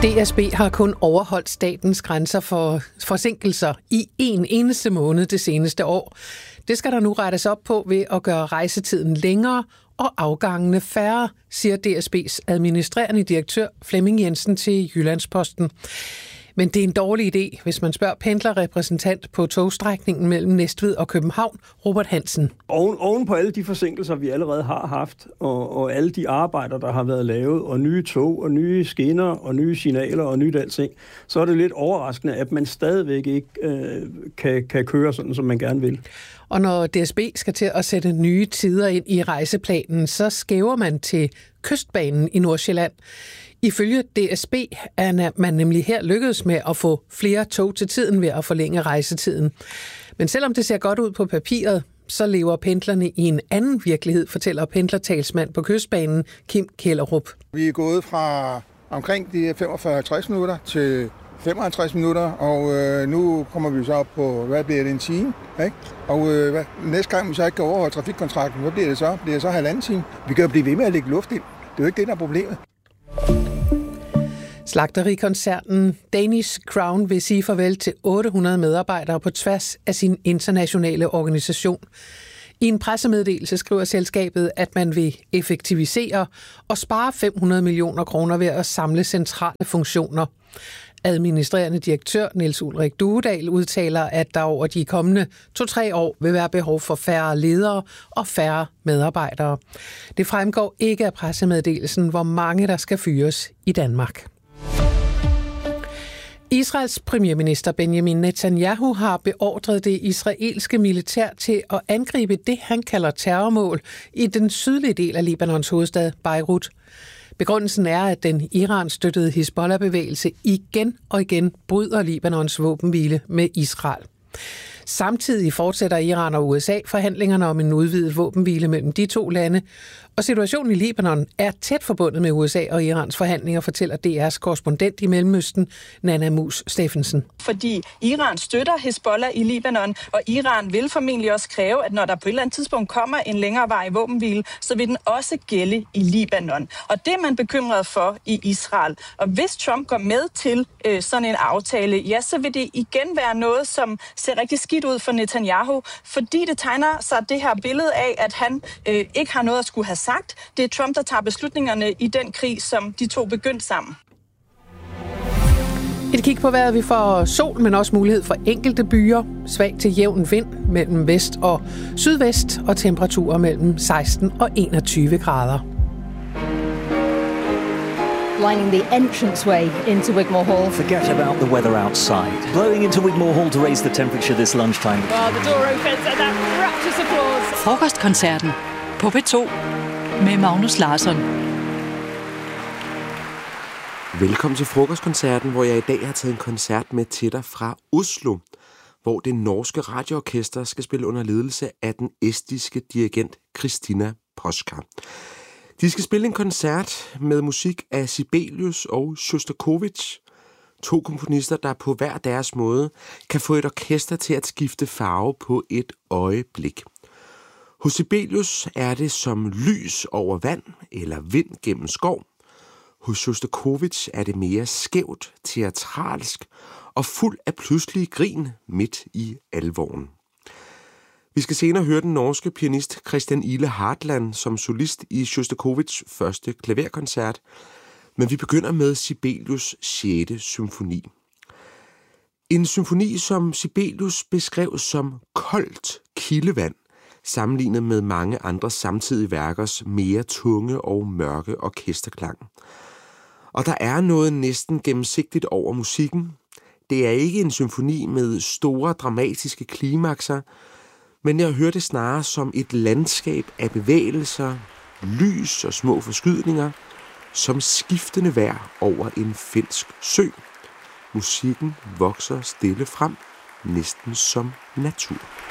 DSB har kun overholdt statens grænser for forsinkelser i en eneste måned det seneste år. Det skal der nu rettes op på ved at gøre rejsetiden længere og afgangene færre, siger DSB's administrerende direktør Flemming Jensen til Jyllandsposten. Men det er en dårlig idé, hvis man spørger pendlerrepræsentant på togstrækningen mellem Næstved og København, Robert Hansen. Oven på alle de forsinkelser, vi allerede har haft, og alle de arbejder, der har været lavet, og nye tog, og nye skinner, og nye signaler, og nyt alting, så er det lidt overraskende, at man stadigvæk ikke kan køre sådan, som man gerne vil. Og når DSB skal til at sætte nye tider ind i rejseplanen, så skæver man til Kystbanen i Nordsjælland. Ifølge DSB er man nemlig her lykkedes med at få flere tog til tiden ved at forlænge rejsetiden. Men selvom det ser godt ud på papiret, så lever pendlerne i en anden virkelighed, fortæller pendlertalsmand på Kystbanen, Kim Kellerup. Vi er gået fra omkring de 45-50 minutter til 55 minutter, og nu kommer vi så op på, hvad bliver det, en time? Ikke? Og næste gang vi så ikke kan overholde trafikkontrakten, hvad bliver det så? Bliver det så halvanden time? Vi kan jo blive ved med at lægge luft ind. Det er jo ikke det, der er problemet. Slagterikoncernen Danish Crown vil sige farvel til 800 medarbejdere på tværs af sin internationale organisation. I en pressemeddelelse skriver selskabet, at man vil effektivisere og spare 500 millioner kroner ved at samle centrale funktioner. Administrerende direktør Niels Ulrik Duedal udtaler, at der over de kommende 2-3 år vil være behov for færre ledere og færre medarbejdere. Det fremgår ikke af pressemeddelelsen, hvor mange der skal fyres i Danmark. Israels premierminister Benjamin Netanyahu har beordret det israelske militær til at angribe det, han kalder terrormål i den sydlige del af Libanons hovedstad Beirut. Begrundelsen er, at den Iran-støttede Hizbollah-bevægelse igen og igen bryder Libanons våbenhvile med Israel. Samtidig fortsætter Iran og USA forhandlingerne om en udvidet våbenhvile mellem de to lande, og situationen i Libanon er tæt forbundet med USA og Irans forhandlinger, fortæller DR's korrespondent i Mellemøsten, Nana Mus Steffensen. Fordi Iran støtter Hizbollah i Libanon, og Iran vil formentlig også kræve, at når der på et eller andet tidspunkt kommer en længerevarig våbenhvile, så vil den også gælde i Libanon. Og det er man bekymret for i Israel. Og hvis Trump går med til sådan en aftale, ja, så vil det igen være noget, som ser rigtig skidt ud for Netanyahu, fordi det tegner sig det her billede af, at han ikke har noget at skulle have sagt. Det er Trump, der tager beslutningerne i den krig, som de to begyndte sammen. Et kig på vejret. Vi får sol, men også mulighed for enkelte byer. Svag til jævn vind mellem vest og sydvest, og temperaturer mellem 16 og 21 grader. Lining the entranceway into Wigmore Hall. Forget about the weather outside. Blowing into Wigmore Hall to raise the temperature this lunchtime. Well, the door opens and that rapturous applause. Frokostkoncerten på P2 med Magnus Larsson. Velkommen til Frokostkoncerten, hvor jeg i dag har taget en koncert med til dig fra Oslo, hvor det norske radioorkester skal spille under ledelse af den estiske dirigent Christina Poska. De skal spille en koncert med musik af Sibelius og Sjostakovitj, to komponister, der på hver deres måde kan få et orkester til at skifte farve på et øjeblik. Hos Sibelius er det som lys over vand eller vind gennem skov. Hos Sjostakovitj er det mere skævt, teatralsk og fuld af pludselige grin midt i alvoren. Vi skal senere høre den norske pianist Christian Ile Hartland som solist i Sjostakovitjs første klaverkoncert, men vi begynder med Sibelius' 6. symfoni. En symfoni, som Sibelius beskrev som koldt kildevand, sammenlignet med mange andre samtidige værkers mere tunge og mørke orkesterklang. Og der er noget næsten gennemsigtigt over musikken. Det er ikke en symfoni med store dramatiske klimakser, men jeg hører det snarere som et landskab af bevægelser, lys og små forskydninger, som skiftende vejr over en finsk sø. Musikken vokser stille frem, næsten som natur.